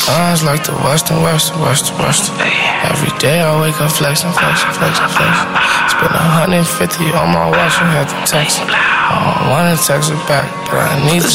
Guns like the Western. Every day I wake up flexing. Spend 150 on my watch and had to text it. I don't wanna text it back, but I need to